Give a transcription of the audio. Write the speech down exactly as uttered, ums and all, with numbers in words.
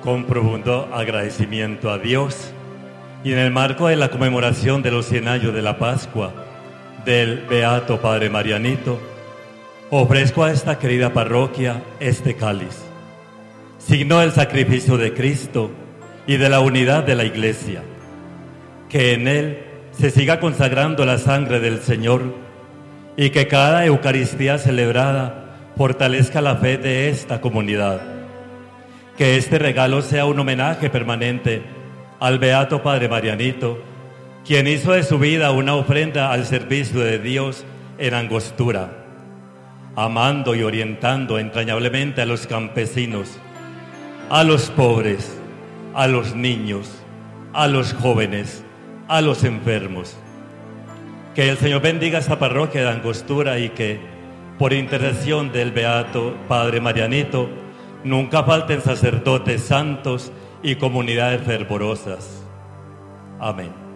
Con profundo agradecimiento a Dios y en el marco de la conmemoración de los cien años de la Pascua del Beato Padre Marianito, ofrezco a esta querida parroquia este cáliz, signo del sacrificio de Cristo y de la unidad de la Iglesia. Que en él se siga consagrando la sangre del Señor y que cada Eucaristía celebrada fortalezca la fe de esta comunidad. Que este regalo sea un homenaje permanente al Beato Padre Marianito, quien hizo de su vida una ofrenda al servicio de Dios en Angostura, amando y orientando entrañablemente a los campesinos, a los pobres, a los niños, a los jóvenes, a los enfermos. Que el Señor bendiga esta parroquia de Angostura y que, por intercesión del Beato Padre Marianito, nunca falten sacerdotes santos y comunidades fervorosas. Amén.